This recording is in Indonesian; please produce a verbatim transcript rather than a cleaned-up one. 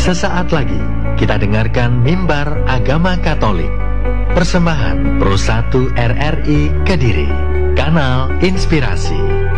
Sesaat lagi kita dengarkan Mimbar Agama Katolik, persembahan Pro satu R R I Kediri, Kanal Inspirasi.